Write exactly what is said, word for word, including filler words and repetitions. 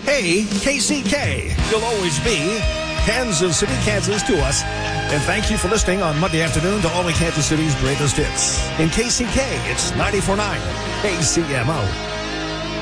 Hey, K C K, you'll always be Kansas City, Kansas to us. And thank you for listening on Monday afternoon to all of Kansas City's greatest hits. In K C K, it's ninety-four point nine K C M O.